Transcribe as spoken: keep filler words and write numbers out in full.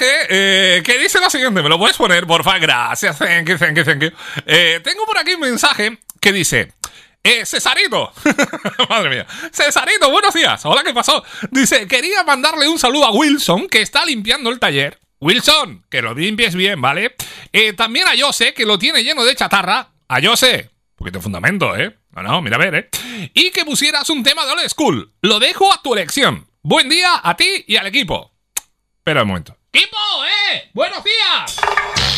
mensaje eh, que dice lo siguiente. ¿Me lo puedes poner, porfa? Gracias. Thank you, thank you, thank you. Eh, tengo por aquí un mensaje que dice... Eh, Cesarito. Madre mía. Cesarito, buenos días. Hola, ¿qué pasó? Dice, quería mandarle un saludo a Wilson, que está limpiando el taller. Wilson, que lo limpies bien, ¿vale? Eh, también a Jose, que lo tiene lleno de chatarra. A Jose, un poquito de fundamento, ¿eh? No, no, mira a ver, ¿eh? Y que pusieras un tema de Old School. Lo dejo a tu elección. Buen día a ti y al equipo. Espera un momento. ¡Equipo, eh! ¡Buenos días!